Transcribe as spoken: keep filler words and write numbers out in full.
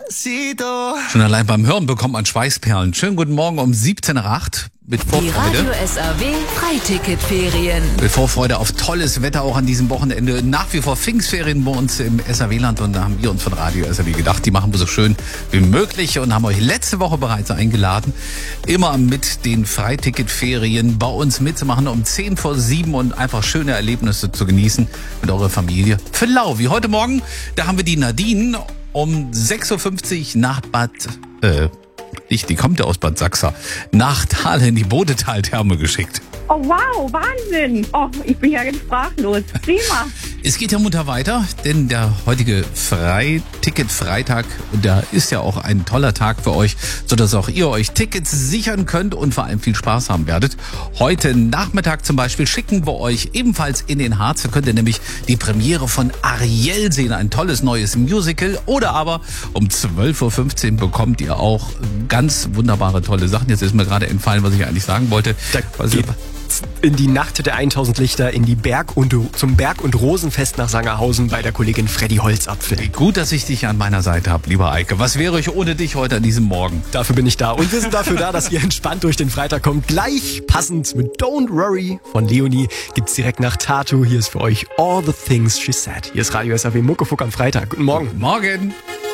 Despacito. Schon allein beim Hören bekommt man Schweißperlen. Schönen guten Morgen um siebzehn Uhr acht mit Die Vorfreude. Radio S A W Freiticketferien. Mit Vorfreude auf tolles Wetter auch an diesem Wochenende. Nach wie vor Pfingstferien bei uns im S A W-Land und da haben wir uns von Radio S A W gedacht, die machen wir so schön wie möglich und haben euch letzte Woche bereits eingeladen, immer mit den Freiticketferien bei uns mitzumachen um zehn vor sieben und einfach schöne Erlebnisse zu genießen mit eurer Familie. Für Lau, wie heute Morgen, da haben wir die Nadine um sechs Uhr fünfzig nach Bad, äh, ich, die kommt ja aus Bad Sachsa, nach Thal in die Bodetal-Therme geschickt. Oh wow, Wahnsinn. Oh, ich bin ja ganz sprachlos. Prima. Es geht ja munter weiter, denn der heutige Freiticket-Freitag, da ist ja auch ein toller Tag für euch, sodass auch ihr euch Tickets sichern könnt und vor allem viel Spaß haben werdet. Heute Nachmittag zum Beispiel schicken wir euch ebenfalls in den Harz. Da könnt ihr nämlich die Premiere von Ariel sehen, ein tolles neues Musical. Oder aber um zwölf Uhr fünfzehn bekommt ihr auch ganz wunderbare, tolle Sachen. Jetzt ist mir gerade entfallen, was ich eigentlich sagen wollte. Da Also, in die Nacht der tausend Lichter, in die Berg- und zum Berg- und Rosenfest nach Sangerhausen bei der Kollegin Freddy Holzapfel. gut, dass ich dich an meiner Seite habe, lieber Eike. Was wäre ich ohne dich heute an diesem Morgen? Dafür bin ich da. Und wir sind dafür da, dass ihr entspannt durch den Freitag kommt. Gleich passend mit Don't Worry von Leonie gibt's direkt nach Tattoo. Hier ist für euch All the Things She Said. Hier ist Radio S A W Muckefuck am Freitag. Guten Morgen. Morgen!